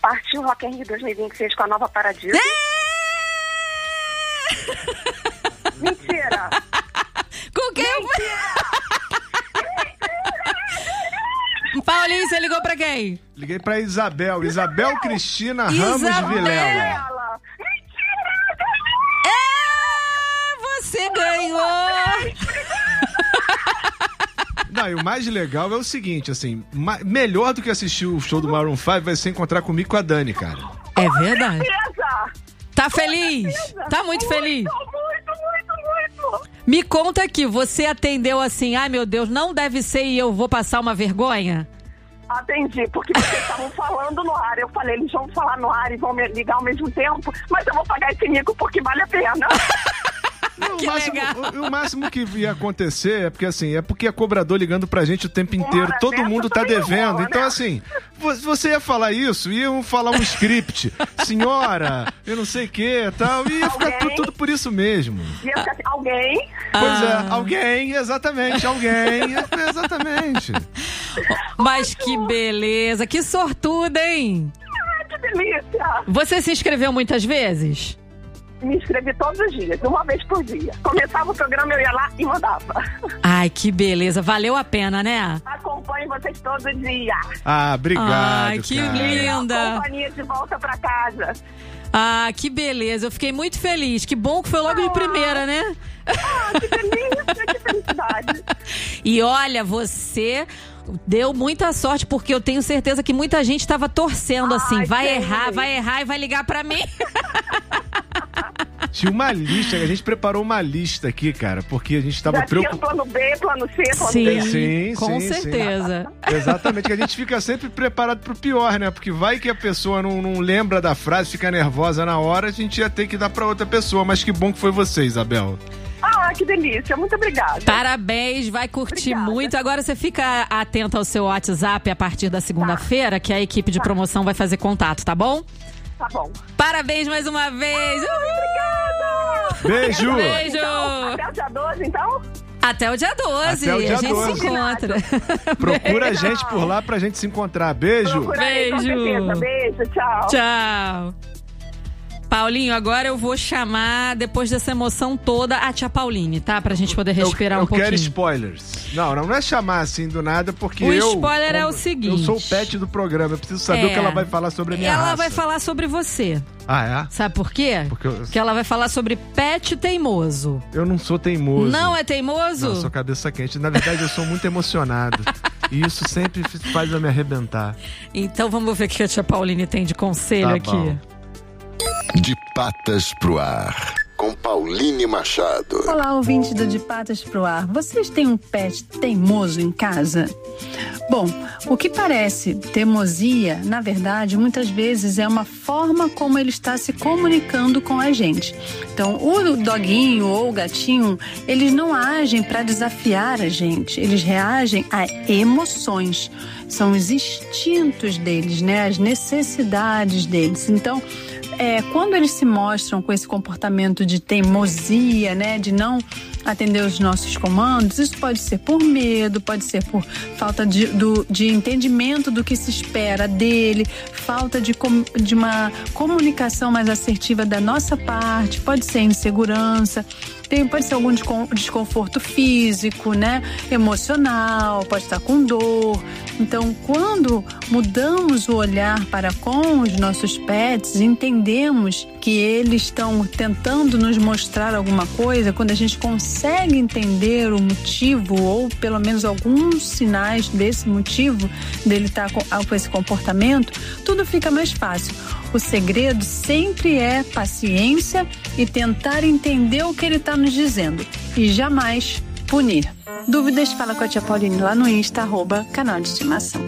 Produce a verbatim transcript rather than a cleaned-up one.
Partiu Rock in Rio dois mil e vinte e seis com a Nova Paradiso. Mentira! Com quem? Paulinho, você ligou pra quem? Liguei pra Isabel. Isabel Cristina Ramos Isabel. Vilela. É, você ganhou! Não, e o mais legal é o seguinte, assim, ma- melhor do que assistir o show do Maroon cinco vai ser encontrar comigo com a Dani, cara. É verdade. Certeza! Tá feliz? Tá muito feliz? Muito, muito, muito! Me conta aqui, você atendeu assim, ai meu Deus, não deve ser e eu vou passar uma vergonha? Atendi, porque vocês estavam falando no ar. Eu falei, eles vão falar no ar e vão me ligar ao mesmo tempo, mas eu vou pagar esse mico porque vale a pena. Não, Que o, máximo, legal. o, o máximo que ia acontecer é porque, assim, é porque é cobrador ligando pra gente o tempo inteiro. hora Todo dessa mundo tá também devendo. rola, Então, né? assim, vo- você ia falar isso, iam falar um script. Senhora, eu não sei o que tal. E ia ficar Alguém? tu- tudo por isso mesmo. E eu fiquei assim, alguém? Pois é, Ah. alguém, exatamente, alguém. é, Exatamente. Mas que beleza, que sortuda, hein? Ah, que delícia! Você se inscreveu muitas vezes? Me inscrevi todos os dias, uma vez por dia. Começava o programa, eu ia lá e mandava. Ai, que beleza, valeu a pena, né? Acompanho vocês todo dia. Ah, obrigado, Ai, que cara. linda. Companhia de volta pra casa. Ah, que beleza, eu fiquei muito feliz. Que bom que foi logo de primeira, né? Ah, que delícia, que felicidade. E olha, você deu muita sorte, porque eu tenho certeza que muita gente estava torcendo assim. Ai, Vai sim. errar, vai errar e vai ligar pra mim. Tinha uma lista, a gente preparou uma lista aqui, cara, porque a gente tava Já tinha preocupado. plano B, plano C, plano Sim, D. Sim, com sim, sim. certeza. Exatamente, que a gente fica sempre preparado pro pior, né? Porque vai que a pessoa não, não lembra da frase, fica nervosa na hora, a gente ia ter que dar pra outra pessoa. Mas que bom que foi você, Isabel. Ah, que delícia, muito obrigada. Parabéns, vai curtir Obrigada. muito. Agora você fica atento ao seu WhatsApp a partir da segunda-feira, que a equipe de promoção vai fazer contato, tá bom? Tá bom. Parabéns mais uma vez. Obrigada! Beijo! Beijo! Então, até o dia doze, então? Até o dia doze. Até o dia a gente doze. se encontra. Procura a Beijo. gente por lá pra gente se encontrar. Beijo! Procurarei, com Beijo. certeza. Beijo, tchau. Tchau. Paulinho, agora eu vou chamar, depois dessa emoção toda, a tia Pauline, tá? Pra gente poder respirar eu, um eu pouquinho. quero spoilers. Não, não é chamar assim do nada, porque O eu... spoiler é como- o seguinte. Eu sou o pet do programa, eu preciso saber É. o que ela vai falar sobre a minha Ela raça. vai falar sobre você. Ah, é? Sabe por quê? Porque eu- Porque ela vai falar sobre pet teimoso. Eu não sou teimoso. Não é teimoso? Não, eu sou cabeça quente. Na verdade, eu sou muito emocionado. E isso sempre faz eu me arrebentar. Então vamos ver o que a tia Pauline tem de conselho Tá aqui. bom. De Patas pro Ar, com Pauline Machado. Olá, ouvintes do De Patas pro Ar. Vocês têm um pet teimoso em casa? Bom, o que parece teimosia, na verdade, muitas vezes é uma forma como ele está se comunicando com a gente. Então, o doguinho ou o gatinho, eles não agem para desafiar a gente, eles reagem a emoções. São os instintos deles, né? As necessidades deles. Então, É, quando eles se mostram com esse comportamento de teimosia, né, de não atender os nossos comandos, isso pode ser por medo, pode ser por falta de, do, de entendimento do que se espera dele, falta de, com, de uma comunicação mais assertiva da nossa parte, pode ser insegurança, tem, pode ser algum desconforto físico, né, emocional, pode estar com dor. Então, quando mudamos o olhar para com os nossos pets, entendemos que eles estão tentando nos mostrar alguma coisa, quando a gente consegue entender o motivo, ou pelo menos alguns sinais desse motivo, dele estar com, com esse comportamento, tudo fica mais fácil. O segredo sempre é paciência e tentar entender o que ele está nos dizendo, e jamais punir. Dúvidas? Fala com a tia Pauline lá no Insta, arroba canal de estimação.